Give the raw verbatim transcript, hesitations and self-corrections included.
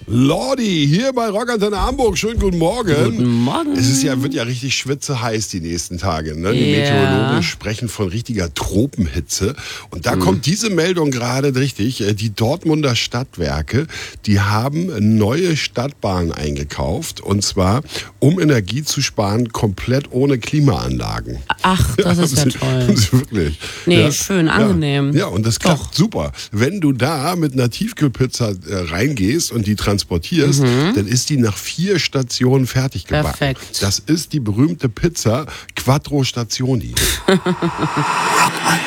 Lordi, hier bei Rockantenne Hamburg. Schönen guten Morgen. Guten Morgen. Es ist ja, wird ja richtig schwitzeheiß die nächsten Tage. Ne? Die Ja. Meteorologen sprechen von richtiger Tropenhitze. Und da mhm. kommt diese Meldung gerade richtig. Die Dortmunder Stadtwerke, die haben neue Stadtbahnen eingekauft. Und zwar, um Energie zu sparen, komplett ohne Klimaanlagen. Ach, das ist ja toll. Wirklich. Nee, ja. schön, angenehm. Ja, ja, und das klappt Doch. super. Wenn du da mit einer Tiefkühlpizza äh, reingehst und die transportierst, mhm. dann ist die nach vier Stationen fertig gebacken. Perfekt. Das ist die berühmte Pizza Quattro Stationi.